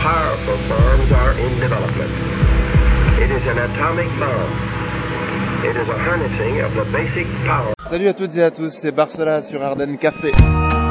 powerful bombs are in development. It is an atomic bomb. It is a harnessing of the basic power. Salut à toutes et à tous, c'est Barcela sur Ardennes Café.